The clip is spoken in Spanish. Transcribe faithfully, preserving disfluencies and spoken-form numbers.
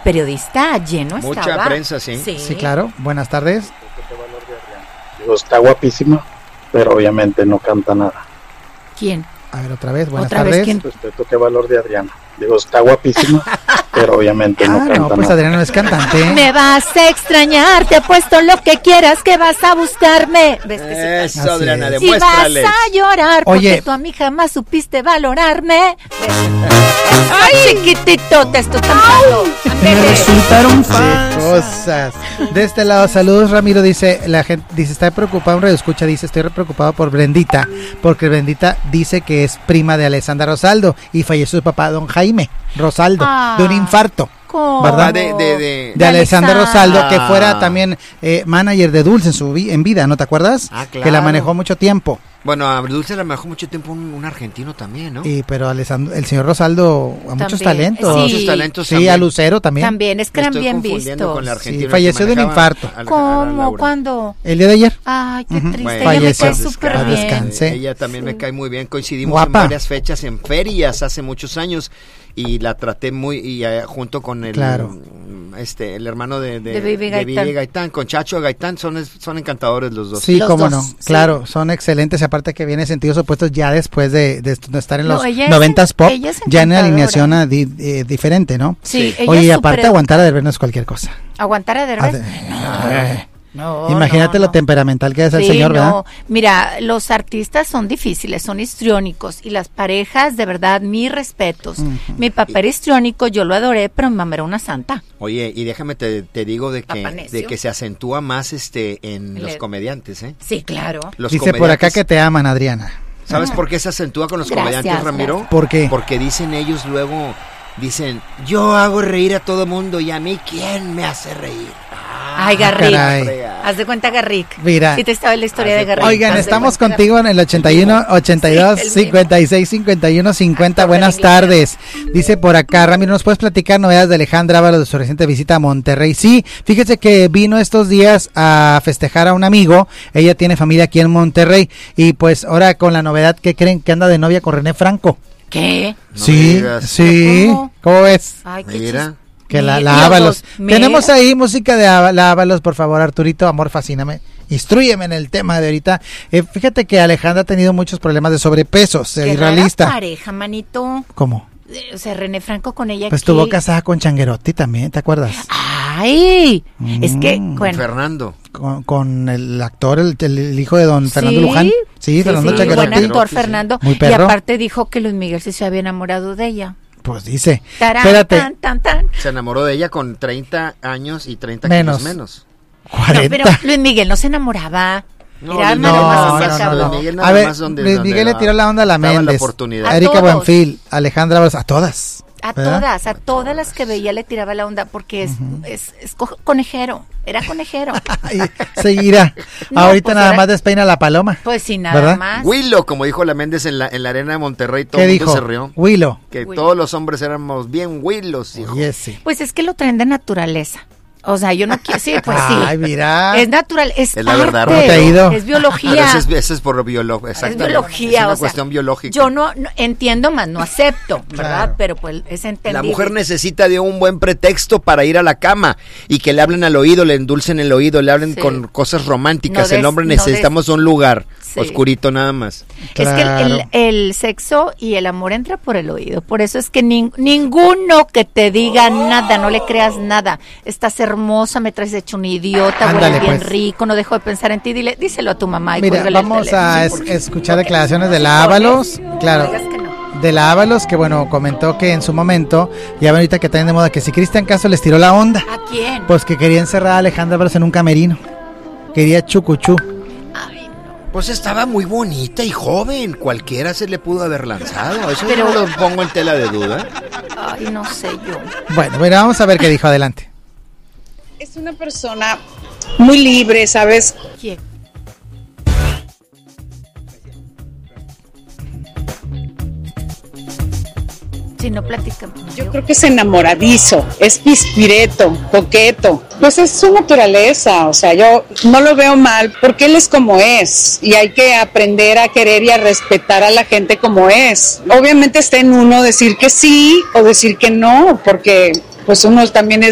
periodista lleno Mucha estaba. Mucha prensa, sí. sí. Sí, claro. Buenas tardes. Digo, está guapísima, pero obviamente no canta nada. ¿Quién? A ver, otra vez, buenas ¿Otra tardes. Vez, ¿quién? Respeto, qué valor de Adriana. Digo, está guapísima, pero obviamente no ah, canta no, pues nada. Adriana no es cantante. Me vas a extrañar, te apuesto lo que quieras que vas a buscarme. ¿Ves que Eso, Adriana, es. demuéstrales. Y vas a llorar porque Oye. tú a mí jamás supiste valorarme. Ay, chiquitito, te estoy cantando. Me resultaron fans. Cosas. De este lado, saludos, Ramiro, dice, la gente dice, está preocupado, un radio escucha, dice, estoy preocupado por Brendita, porque Brendita dice que es prima de Alessandra Rosaldo y falleció su papá, don Jaime Rosaldo, Ah. de un infarto. ¿Cómo? ¿Verdad? De, de, de, De Alessandra Rosaldo, que Ah. fuera también eh, manager de Dulce en su vi- en vida, ¿no te acuerdas? Ah, claro. Que la manejó mucho tiempo. Bueno, a Dulce la manejó mucho tiempo un, un argentino también, ¿no? Y pero Alessandro, el señor Rosaldo a muchos También, talentos. sí. Muchos talentos Sí, también. a Lucero también. También, es que Me eran estoy bien confundiendo vistos. con la argentina Sí, falleció que de un manejaba infarto. a la- a la ¿Cómo? Laura. ¿Cuándo? El día de ayer. Ay, qué Ujú. triste, Bueno, ella me falleció. cae súper Descanse. bien. Descanse. Ella también Sí. me cae muy bien. Coincidimos Guapa. en varias fechas, en ferias hace muchos años, y la traté muy, y eh, junto con el Claro. este el hermano de, de, De Vivi Gaitán. Gaitán, con Chacho Gaitán, son, son encantadores los dos. Sí, Los cómo dos, no. sí. Claro, son excelentes. Aparte que viene sentidos opuestos ya después de, de est- de estar en No, los ella es- noventas pop, ella es ya en la encantadora. alineación a di- eh, diferente, ¿no? Sí, ella Oye, es y súper aparte aguantar a Derbez no es cualquier cosa. ¿Aguantar a Derbez? Eh, No, Imagínate no, lo no. temperamental que es el Sí, señor, ¿verdad? no. Mira, los artistas son difíciles, son histriónicos y las parejas, de verdad, mis respetos. Ujú. Mi papá era histriónico, yo lo adoré, pero mi mamá era una santa. Oye, y déjame te, te digo de que, Papá necio. de que se acentúa más este en los Le- comediantes, ¿eh? Sí, claro. Los Dice por acá comediantes- que te aman, Adriana. ¿Sabes por qué se acentúa con los Gracias, comediantes, Ramiro? gracias. ¿Por qué? Porque dicen ellos luego, dicen, yo hago reír a todo mundo y a mí, ¿quién me hace reír? Ay, Ah, Garrick. caray. Haz de cuenta, Garrick. Mira. Sí te estaba la historia Haz de de Garrick. Oigan, Haz de estamos cuenta, contigo en el ochenta y uno, ochenta y dos, Sí, el mismo. cincuenta y seis, cincuenta y uno, cincuenta. Actor de Buenas inglés. tardes. Dice por acá, Ramiro, ¿nos puedes platicar novedades de Alejandra Ábalos de su reciente visita a Monterrey? Sí, fíjese que vino estos días a festejar a un amigo. Ella tiene familia aquí en Monterrey. Y pues ahora con la novedad, ¿qué creen? Que anda de novia con René Franco. ¿Qué? No sí, me digas. sí. ¿Cómo? ¿Cómo ves? Ay, qué Mira. chis- Que la, Mira, la los Ábalos. dos. Mira. Tenemos ahí música de Ába- la Ábalos, por favor, Arturito, amor, fascíname. Instrúyeme en el tema de ahorita. Eh, fíjate que Alejandra ha tenido muchos problemas de sobrepeso, se Qué rara realista. pareja, manito. ¿Cómo? Eh, O sea, René Franco con ella Pues aquí. estuvo casada con Changuerotti también, ¿te acuerdas? Ay, es que, Mm. bueno. Fernando. Con, con el actor, el, el- el hijo de don Fernando Sí, Luján. Sí, Fernando sí, Changuerotti. buen actor, Sí, sí. Fernando. Muy Y perro. aparte dijo que Luis Miguel sí se había enamorado de ella. Pues dice. Tarán, Espérate, tan, tan, tan. Se enamoró de ella con treinta años y treinta Menos. kilos menos. No, cuarenta. pero Luis Miguel no se enamoraba. No, Era Luis nada Miguel más nada hacia más, el Luis cabrón. Miguel nada A ver, más donde- Luis donde Miguel le la- tiró la onda a la daba la Méndez, oportunidad. a A Erika todos. Buenfil, Alejandra Ábalos, a todas. A ¿verdad? todas, a todas las que veía le tiraba la onda porque es, es, es co- conejero, era conejero. Ay, seguirá. No, Ahorita pues nada era- más despeina la paloma. Pues sí, nada ¿Verdad? más. Willow, como dijo la Méndez en la, en la arena de Monterrey, todo ¿Qué el mundo dijo? se rió. Willow. Que Willow. todos los hombres éramos bien Willows, hijo. Oye, sí. Pues es que lo traen de naturaleza. O sea, yo no quiero, sí, pues sí. Ay, mira. Es natural, es, Es la parte, verdad, ¿Cómo te ha ido? es biología. Pero eso es, eso es por biología, Es exactamente. biología, Es una o sea, cuestión biológica. Yo no, no entiendo más, no acepto, ¿verdad? Claro. Pero pues es entendible. La mujer necesita de un buen pretexto para ir a la cama y que le hablen al oído, le endulcen el oído, le hablen Sí. con cosas románticas. No el des- hombre no necesitamos un lugar Sí. oscurito nada más. Es que el, el- Claro. el sexo y el amor entra por el oído. Por eso es que nin- ninguno que te diga nada, no le creas nada. Estás hermosa, me traes hecho un idiota, Ándale, hueles bien pues. rico, no dejo de pensar en ti. Dile, díselo a tu mamá. Y Mira, cuélgale el vamos teléfono. a es- escuchar declaraciones de la Ábalos. Claro. No digas que no. De la Ábalos, que bueno, comentó que en su momento, ya ven ahorita que traen de moda, que si Cristian Castro les tiró la onda, ¿A quién? pues que quería encerrar a Alejandra Ábalos en un camerino. Quería chucuchú. Ay, no. Pues estaba muy bonita y joven. Cualquiera se le pudo haber lanzado. Eso Pero- yo no lo pongo en tela de duda. Ay, no sé yo. Bueno, bueno, vamos a ver qué dijo. Adelante. Es una persona muy libre, ¿sabes? ¿Quién? Si no platicamos. Yo creo que es enamoradizo, es pispireto, coqueto. Pues es su naturaleza, o sea, yo no lo veo mal porque él es como es y hay que aprender a querer y a respetar a la gente como es. Obviamente está en uno decir que sí o decir que no, porque pues uno también es